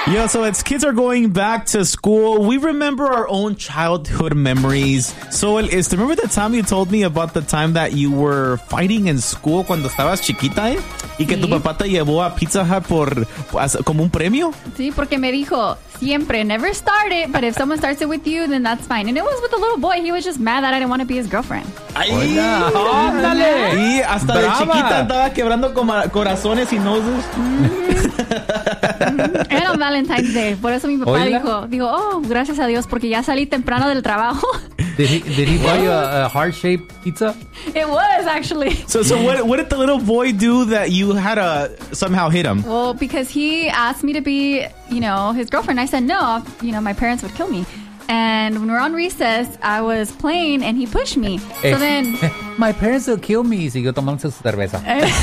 Yo, so it's kids are going back to school. We remember our own childhood memories. So, remember the time you told me about the time that you were fighting in school cuando estabas chiquita, eh? Y que tu papá te llevó a Pizza Hut como un premio? Sí, porque me dijo, siempre, never start it, but if someone starts it with you, then that's fine. And it was with a little boy. He was just mad that I didn't want to be his girlfriend. ¡Ay! ¡Ándale! Y hasta Brava. de chiquita andaba quebrando corazones y noses. Era Valentine's Day. Por eso mi papá dijo, oh, gracias a Dios, porque ya salí temprano del trabajo. Did he buy you a heart-shaped pizza? It was, actually. So what did the little boy do that you had to somehow hit him? Well, because he asked me to be, his girlfriend. I said no, my parents would kill me. And when we were on recess, I was playing and he pushed me. So then... My parents will kill me. Y siguió tomando su cerveza.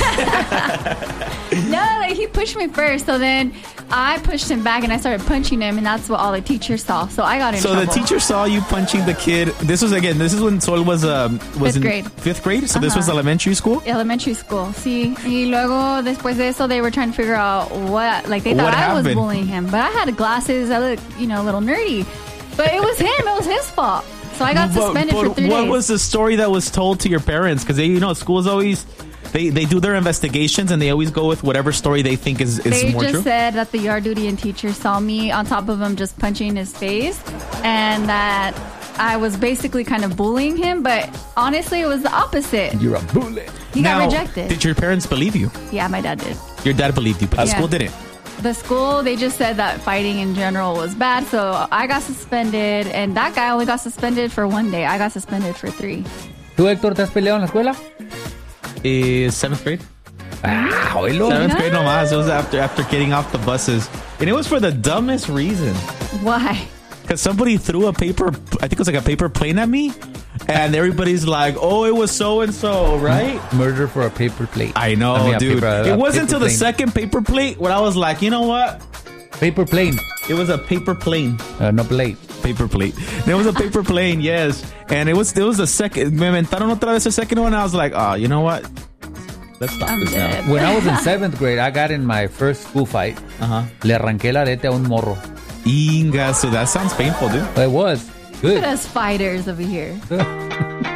No, he pushed me first. So then I pushed him back and I started punching him. And that's what all the teachers saw. So I got in trouble. So the teacher saw you punching the kid. This is when Sol was fifth in grade. Fifth grade? So this was elementary school? Elementary school, sí. Y luego, después de eso, they were trying to figure out they thought I was bullying him. But I had glasses. I looked, a little nerdy. But it was him. It was his fault. So I got suspended for 3 days. What was the story that was told to your parents? Because schools always... They do their investigations and they always go with whatever story they think is more true. They just said that the yard duty and teacher saw me on top of him just punching his face and that I was basically kind of bullying him, but honestly it was the opposite. You're a bully. He got rejected. Did your parents believe you? Yeah, my dad did. Your dad believed you, but the school didn't. The school, they just said that fighting in general was bad, so I got suspended, and that guy only got suspended for 1 day. I got suspended for 3. ¿Tú, Héctor, te has peleado en la escuela? 7th grade. Oílo. 7th grade nomás. It was after getting off the buses. And it was for the dumbest reason. Why? Because somebody threw I think it was like a paper plane at me. And everybody's like, oh, it was so-and-so, right? Murder for a paper plate. I know, dude. It wasn't until the second paper plate when I was like, you know what? Paper plane. It was a paper plane. No plate. Paper plate. There was a paper plane, yes. And it was the second. Me inventaron otra vez the second one. I was like, oh, you know what? Let's stop this now. When I was in 7th grade, I got in my first school fight. Le arranqué el arete a un morro. Inga, so that sounds painful, dude. It was. Good. Look at us fighters over here.